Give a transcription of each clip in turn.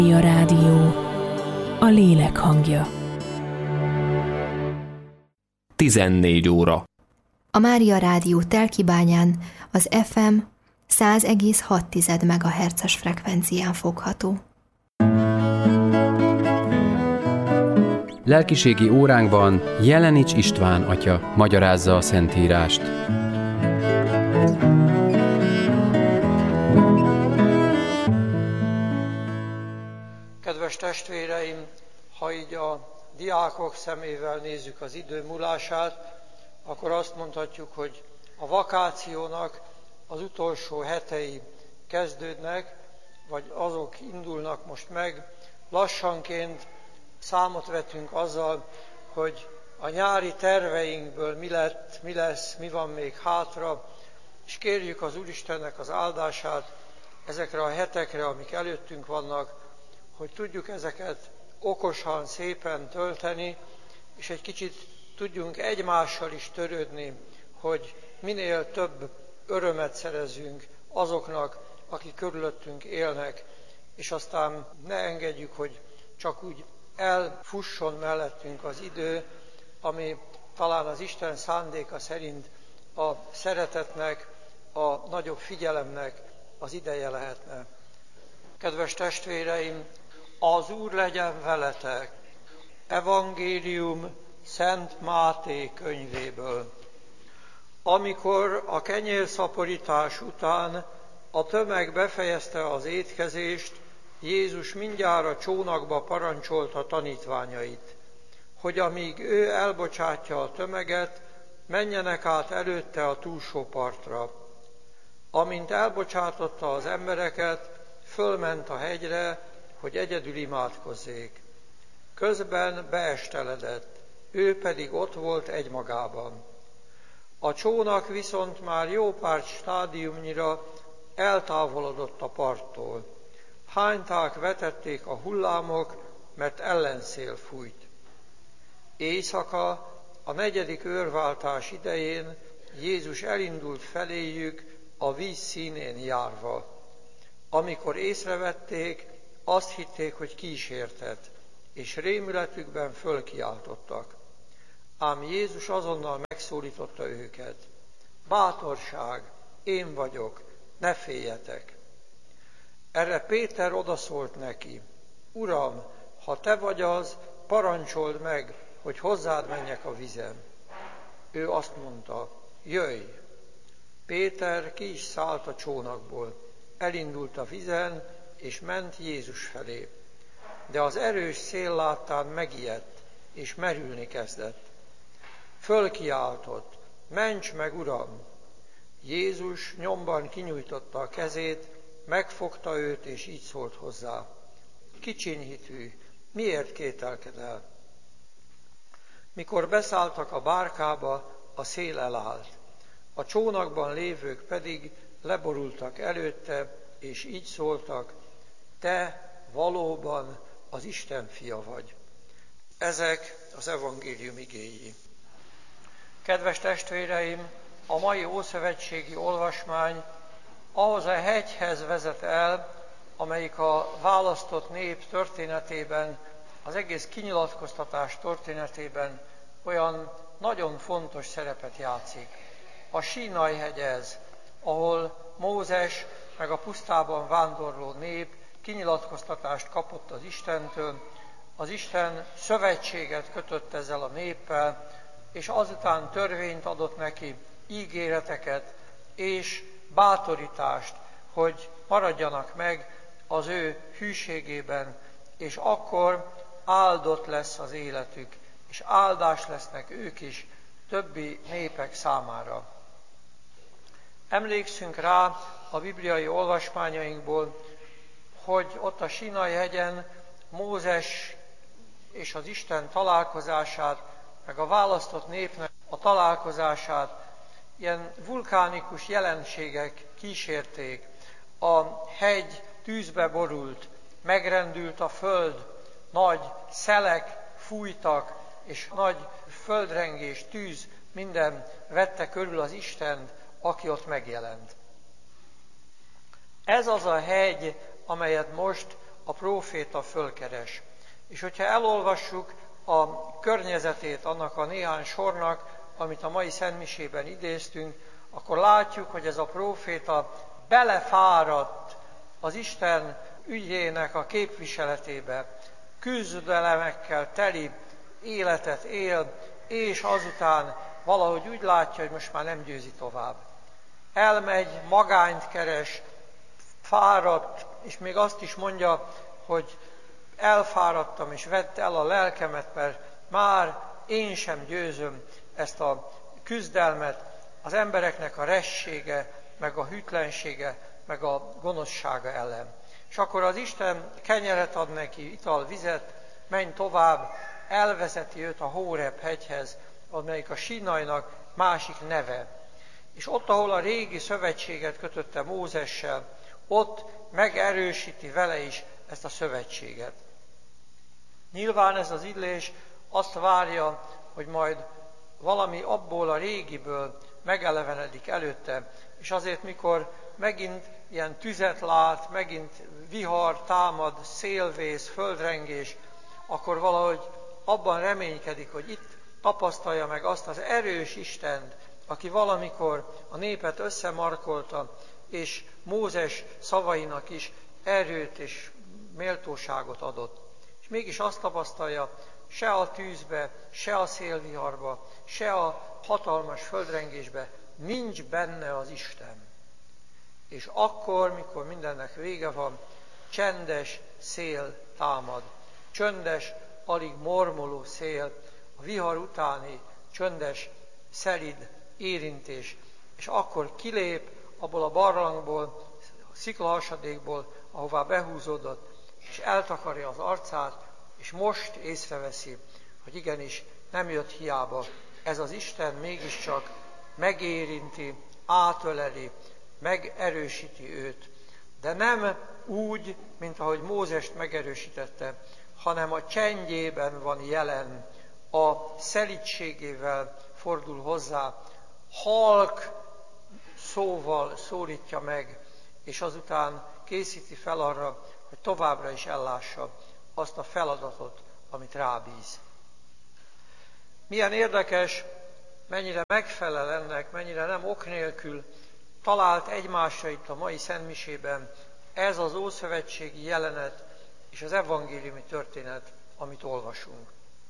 A rádió, a lélek hangja. 14 óra. A Mária Rádió Telkibányán az FM 100,6 MHz-es frekvencián fogható. Lelkiségi óránkban Jelenics István atya magyarázza a Szentírást. Kedves testvéreim, ha így a diákok szemével nézzük az idő múlását, akkor azt mondhatjuk, hogy a vakációnak az utolsó hetei kezdődnek, vagy azok indulnak most meg. Lassanként számot vetünk azzal, hogy a nyári terveinkből mi lett, mi lesz, mi van még hátra, és kérjük az Úristennek az áldását ezekre a hetekre, amik előttünk vannak, hogy tudjuk ezeket okosan, szépen tölteni, és egy kicsit tudjunk egymással is törődni, hogy minél több örömet szerezzünk azoknak, akik körülöttünk élnek, és aztán ne engedjük, hogy csak úgy elfusson mellettünk az idő, ami talán az Isten szándéka szerint a szeretetnek, a nagyobb figyelemnek az ideje lehetne. Kedves testvéreim, az Úr legyen veletek! Evangélium Szent Máté könyvéből. Amikor a kenyérszaporítás után a tömeg befejezte az étkezést, Jézus mindjárt csónakba parancsolta tanítványait, hogy amíg ő elbocsátja a tömeget, menjenek át előtte a túlsó partra. Amint elbocsátotta az embereket, fölment a hegyre, hogy egyedül imádkozzék. Közben beesteledett, ő pedig ott volt egymagában. A csónak viszont már jó pár stádiumnyira eltávolodott a parttól. Hányták vetették a hullámok, mert ellenszél fújt. Éjszaka, a 4. őrváltás idején Jézus elindult feléjük a víz színén járva. Amikor észrevették, azt hitték, hogy kísértet, és rémületükben fölkiáltottak. Ám Jézus azonnal megszólította őket. Bátorság, én vagyok, ne féljetek. Erre Péter odaszólt neki. Uram, ha te vagy az, parancsold meg, hogy hozzád menjek a vizen. Ő azt mondta, jöjj. Péter ki is szállt a csónakból, elindult a vizen, és ment Jézus felé. De az erős szél láttán megijedt, és merülni kezdett. Fölkiáltott, ments meg, Uram! Jézus nyomban kinyújtotta a kezét, megfogta őt, és így szólt hozzá. Kicsinyhitű, miért kételkedel? Mikor beszálltak a bárkába, a szél elállt. A csónakban lévők pedig leborultak előtte, és így szóltak, te valóban az Isten fia vagy. Ezek az evangélium igéi. Kedves testvéreim, a mai ószövetségi olvasmány ahhoz a hegyhez vezet el, amelyik a választott nép történetében, az egész kinyilatkoztatás történetében olyan nagyon fontos szerepet játszik. A Sínai-hegy ez, ahol Mózes meg a pusztában vándorló nép kinyilatkoztatást kapott az Istentől, az Isten szövetséget kötött ezzel a néppel, és azután törvényt adott neki, ígéreteket és bátorítást, hogy maradjanak meg az ő hűségében, és akkor áldott lesz az életük, és áldás lesznek ők is többi népek számára. Emlékszünk rá a bibliai olvasmányainkból, hogy ott a Sínai-hegyen Mózes és az Isten találkozását, meg a választott népnek a találkozását ilyen vulkánikus jelenségek kísérték. A hegy tűzbe borult, megrendült a föld, nagy szelek fújtak, és nagy földrengés, tűz, minden vette körül az Istent, aki ott megjelent. Ez az a hegy, amelyet most a próféta fölkeres. És hogyha elolvassuk a környezetét annak a néhány sornak, amit a mai szentmisében idéztünk, akkor látjuk, hogy ez a próféta belefáradt az Isten ügyének a képviseletébe, küzdelemekkel teli életet él, és azután valahogy úgy látja, hogy most már nem győzi tovább. Elmegy, magányt keres, fáradt, és még azt is mondja, hogy elfáradtam, és vett el a lelkemet, mert már én sem győzöm ezt a küzdelmet, az embereknek a ressége, meg a hűtlensége, meg a gonoszsága ellen. És akkor az Isten kenyeret ad neki, ital, vizet, menj tovább, elvezeti őt a Hóreb hegyhez, amelyik a Sínainak másik neve. És ott, ahol a régi szövetséget kötötte Mózessel, ott megerősíti vele is ezt a szövetséget. Nyilván ez az illés azt várja, hogy majd valami abból a régiből megelevenedik előtte, és azért, mikor megint ilyen tüzet lát, megint vihar támad, szélvész, földrengés, akkor valahogy abban reménykedik, hogy itt tapasztalja meg azt az erős Istent, aki valamikor a népet összemarkolta, és Mózes szavainak is erőt és méltóságot adott. És mégis azt tapasztalja, se a tűzbe, se a szélviharba, se a hatalmas földrengésbe nincs benne az Isten. És akkor, mikor mindennek vége van, csendes szél támad. Csöndes, alig mormoló szél, a vihar utáni csöndes, szelíd érintés. És akkor kilép abból a barlangból, a sziklahasadékból, ahová behúzódott, és eltakarja az arcát, és most észreveszi, hogy igenis nem jött hiába. Ez az Isten mégiscsak megérinti, átöleli, megerősíti őt. De nem úgy, mint ahogy Mózest megerősítette, hanem a csendjében van jelen, a szelídségével fordul hozzá, halk szóval szólítja meg, és azután készíti fel arra, hogy továbbra is ellássa azt a feladatot, amit rábíz. Milyen érdekes, mennyire megfelel ennek, mennyire nem ok nélkül talált egymásra itt a mai szentmisében ez az ószövetségi jelenet és az evangéliumi történet, amit olvasunk.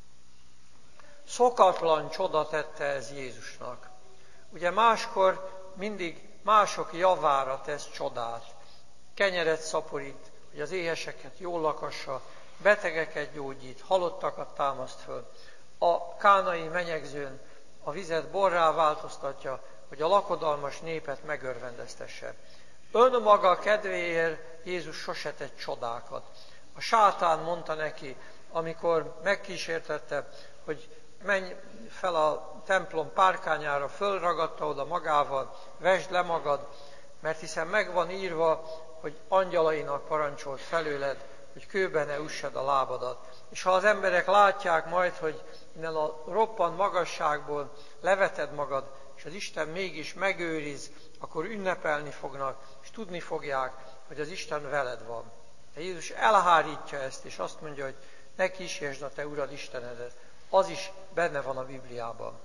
Szokatlan csoda tette ez Jézusnak. Ugye máskor mindig mások javára tesz csodát. Kenyeret szaporít, hogy az éheseket jól lakassa, betegeket gyógyít, halottakat támaszt föl. A kánai menyegzőn a vizet borrá változtatja, hogy a lakodalmas népet megörvendeztesse. Önmaga kedvéért Jézus sose tett csodákat. A sátán mondta neki, amikor megkísértette, hogy menj fel a templom párkányára, fölragadta oda magával, vesd le magad, mert hiszen meg van írva, hogy angyalainak parancsolt felőled, hogy kőben ne üssed a lábadat. És ha az emberek látják majd, hogy innen a roppant magasságból leveted magad, és az Isten mégis megőriz, akkor ünnepelni fognak, és tudni fogják, hogy az Isten veled van. De Jézus elhárítja ezt, és azt mondja, hogy ne kísérsd a te Urad Istenedet. Az is benne van a Bibliában.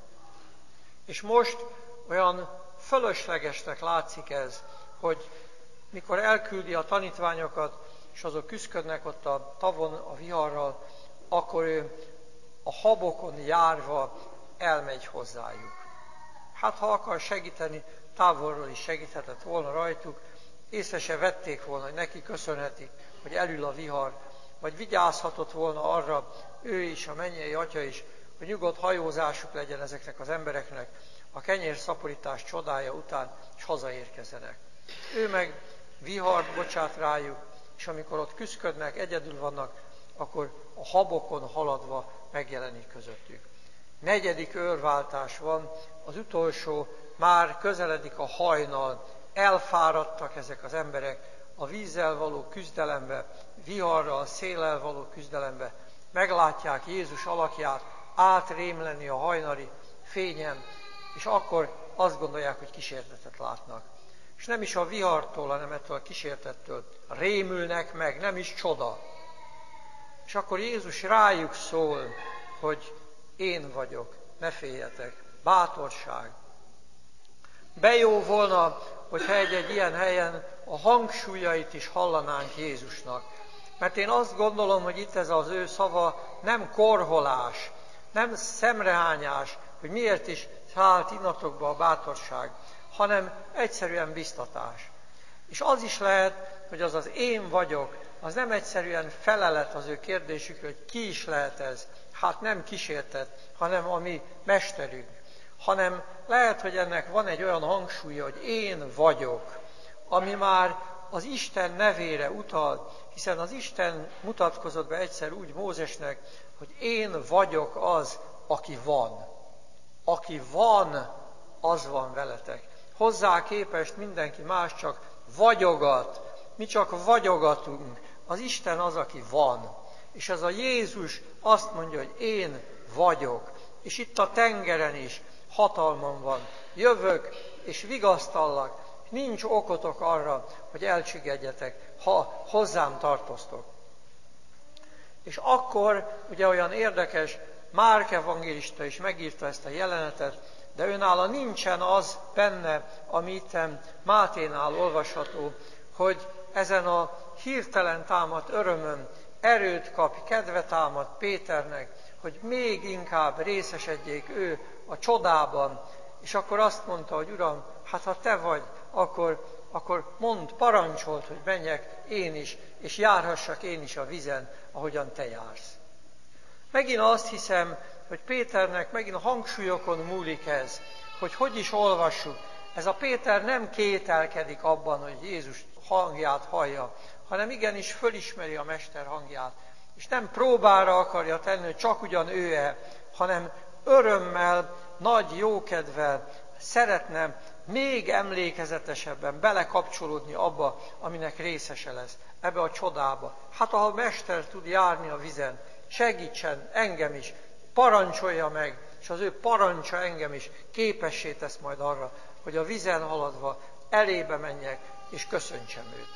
És most olyan fölöslegesnek látszik ez, hogy mikor elküldi a tanítványokat, és azok küszködnek ott a tavon a viharral, akkor ő a habokon járva elmegy hozzájuk. Hát ha akar segíteni, távolról is segíthetett volna rajtuk, észre se vették volna, hogy neki köszönhetik, hogy elül a vihar, vagy vigyázhatott volna arra ő is, a mennyei Atya is, hogy nyugodt hajózásuk legyen ezeknek az embereknek a kenyérszaporítás csodája után, és hazaérkezzenek. Ő meg vihart bocsát rájuk, és amikor ott küszködnek, egyedül vannak, akkor a habokon haladva megjelenik közöttük. 4. őrváltás van, az utolsó, már közeledik a hajnal, elfáradtak ezek az emberek a vízzel való küzdelembe, viharral, széllel való küzdelembe, meglátják Jézus alakját átrémleni a hajnali fényen, és akkor azt gondolják, hogy kísértetet látnak. és nem is a vihartól, hanem ettől a kísértettől rémülnek meg, nem is csoda. És akkor Jézus rájuk szól, hogy én vagyok, ne féljetek, bátorság. Bejó volna, hogyha egy ilyen helyen a hangsúlyait is hallanánk Jézusnak. Mert én azt gondolom, hogy itt ez az ő szava nem korholás, nem szemrehányás, hogy miért is szállt innatokba a bátorság, hanem egyszerűen biztatás. És az is lehet, hogy az én vagyok, az nem egyszerűen felelet az ő kérdésükre, hogy ki is lehet ez. Hát nem kísértet, hanem a mi mesterünk. Hanem lehet, hogy ennek van egy olyan hangsúlya, hogy én vagyok, ami már az Isten nevére utal, hiszen az Isten mutatkozott be egyszer úgy Mózesnek, hogy én vagyok az, aki van. Aki van, az van veletek. Hozzá képest mindenki más csak vagyogat, mi csak vagyogatunk. Az Isten az, aki van. És ez a Jézus azt mondja, hogy én vagyok. És itt a tengeren is hatalmam van. Jövök és vigasztallak. Nincs okotok arra, hogy elcsüggedjetek, ha hozzám tartoztok. És akkor ugye olyan érdekes, Márk evangélista is megírta ezt a jelenetet, de őnála nincsen az benne, ami itt Máténál olvasható, hogy ezen a hirtelen támadt örömön erőt kap, kedve támad Péternek, hogy még inkább részesedjék ő a csodában, és akkor azt mondta, hogy Uram, hát ha te vagy, akkor mondd, parancsold, hogy menjek én is, és járhassak én is a vízen, ahogyan te jársz. Megint azt hiszem, hogy Péternek megint a hangsúlyokon múlik ez, hogy is olvassuk. Ez a Péter nem kételkedik abban, hogy Jézus hangját hallja, hanem igenis fölismeri a Mester hangját. És nem próbára akarja tenni, hogy csak ugyan ő-e, hanem örömmel, nagy jókedvel szeretne még emlékezetesebben belekapcsolódni abba, aminek részese lesz, ebbe a csodába. Hát ahol Mester tud járni a vízen, segítsen engem is, parancsolja meg, és az ő parancsa engem is képessé tesz majd arra, hogy a vízen haladva elébe menjek, és köszöntsem őt.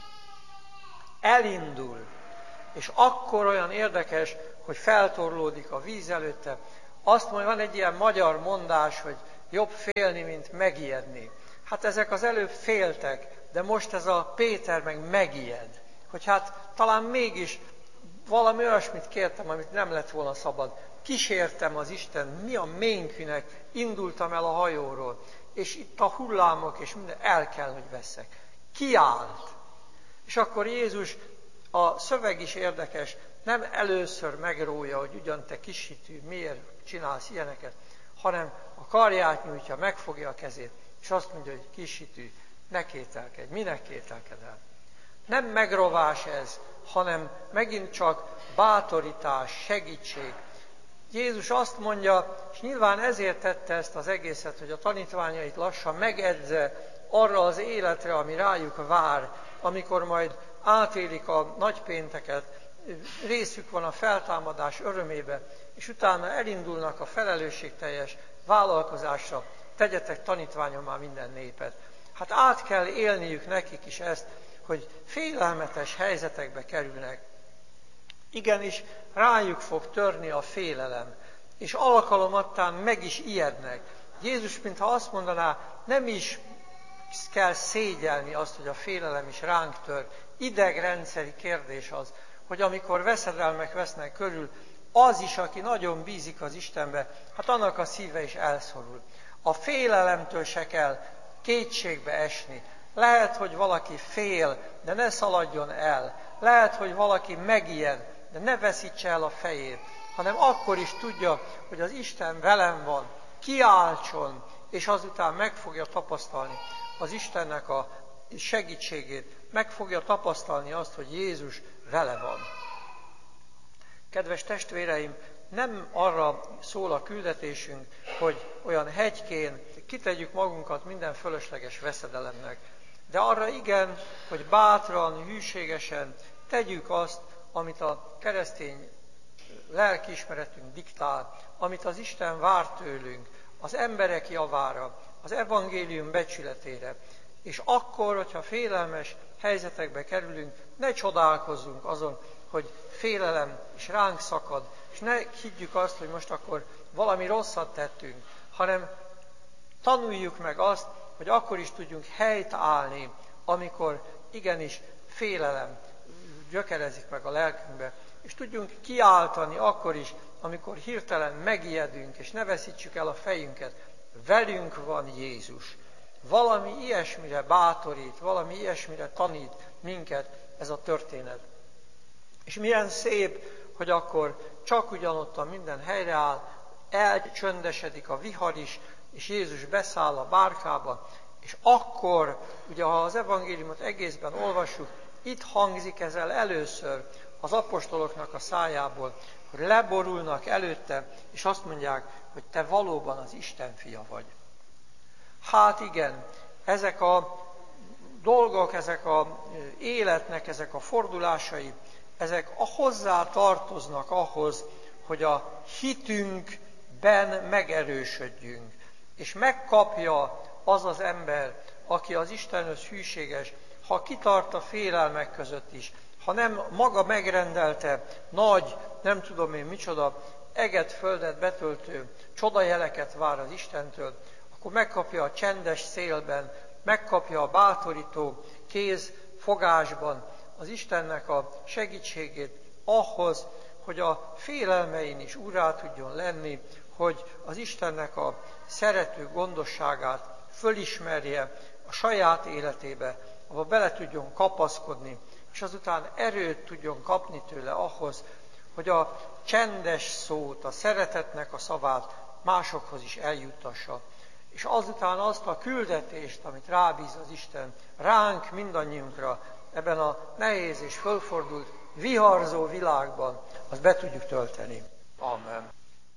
Elindul, és akkor olyan érdekes, hogy feltorlódik a víz előtte. Azt mondja, van egy ilyen magyar mondás, hogy jobb félni, mint megijedni. Hát ezek az előbb féltek, de most ez a Péter meg megijed. Hogy hát talán mégis valami olyasmit kértem, amit nem lett volna szabad. Kísértem az Isten, mi a ménkűnek, indultam el a hajóról, és itt a hullámok, és minden el kell, hogy veszek. Kiállt. És akkor Jézus, a szöveg is érdekes, nem először megrója, hogy ugyan te kishitű, miért csinálsz ilyeneket, hanem a karját nyújtja, megfogja a kezét, és azt mondja, hogy kishitű, ne kételkedj, minek kételkedel? Nem megrovás ez, hanem megint csak bátorítás, segítség. Jézus azt mondja, és nyilván ezért tette ezt az egészet, hogy a tanítványait lassan megedze arra az életre, ami rájuk vár, amikor majd átélik a nagypénteket, részük van a feltámadás örömébe, és utána elindulnak a felelősségteljes vállalkozásra, tegyetek tanítványommá minden népet. Hát át kell élniük nekik is ezt, hogy félelmetes helyzetekbe kerülnek. Igenis, rájuk fog törni a félelem, és alkalomattán meg is ijednek. Jézus, mintha azt mondaná, nem is kell szégyelni azt, hogy a félelem is ránk tör. Idegrendszeri kérdés az, hogy amikor veszedelmek vesznek körül, az is, aki nagyon bízik az Istenbe, hát annak a szíve is elszorul. A félelemtől se kell kétségbe esni. Lehet, hogy valaki fél, de ne szaladjon el. Lehet, hogy valaki megijed, de ne veszítse el a fejét, hanem akkor is tudja, hogy az Isten velem van, kiáltson, és azután meg fogja tapasztalni az Istennek a segítségét, meg fogja tapasztalni azt, hogy Jézus vele van. Kedves testvéreim, nem arra szól a küldetésünk, hogy olyan hegykén kitegyük magunkat minden fölösleges veszedelemnek, de arra igen, hogy bátran, hűségesen tegyük azt, amit a keresztény lelkiismeretünk diktál, amit az Isten vár tőlünk, az emberek javára, az evangélium becsületére, És akkor, hogyha félelmes helyzetekbe kerülünk, ne csodálkozzunk azon, hogy félelem is ránk szakad, és ne higgyük azt, hogy most akkor valami rosszat tettünk, hanem tanuljuk meg azt, hogy akkor is tudjunk helyt állni, amikor igenis félelem gyökerezik meg a lelkünkbe, és tudjunk kiáltani akkor is, amikor hirtelen megijedünk, és ne veszítsük el a fejünket. Velünk van Jézus. Valami ilyesmire bátorít, valami ilyesmire tanít minket ez a történet. És milyen szép, hogy akkor csak ugyanottan minden helyreáll, elcsöndesedik a vihar is, és Jézus beszáll a bárkába, és akkor, ugye ha az evangéliumot egészben olvassuk, itt hangzik ez el először az apostoloknak a szájából, hogy leborulnak előtte, és azt mondják, hogy te valóban az Isten fia vagy. Hát igen, ezek a dolgok, ezek az életnek, ezek a fordulásai, ezek hozzá tartoznak ahhoz, hogy a hitünkben megerősödjünk, és megkapja az az ember, aki az Istenhöz hűséges, ha kitart a félelmek között is, ha nem maga megrendelte nagy, nem tudom én micsoda, eget földet betöltő csodajeleket vár az Istentől, akkor megkapja a csendes szélben, megkapja a bátorító kézfogásban az Istennek a segítségét ahhoz, hogy a félelmein is úrrá tudjon lenni, hogy az Istennek a szerető gondosságát fölismerje a saját életébe, ahol bele tudjon kapaszkodni, és azután erőt tudjon kapni tőle ahhoz, hogy a csendes szót, a szeretetnek a szavát másokhoz is eljuttassa. És azután azt a küldetést, amit rábíz az Isten ránk, mindannyiunkra, ebben a nehéz és fölfordult, viharzó világban, azt be tudjuk tölteni. Amen.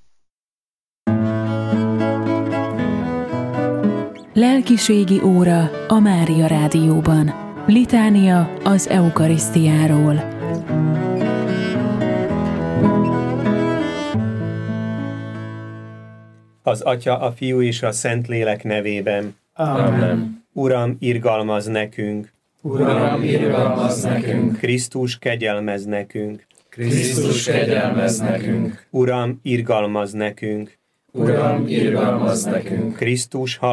Lelkiségi óra a Mária Rádióban. Litánia az eukarisztiáról. Az Atya, a Fiú és a Szentlélek nevében. Amen. Uram, irgalmazz nekünk! Uram, irgalmazz nekünk! Krisztus, kegyelmezz nekünk! Krisztus, kegyelmezz nekünk! Uram, irgalmazz nekünk! Uram, irgalmazz nekünk! Krisztus,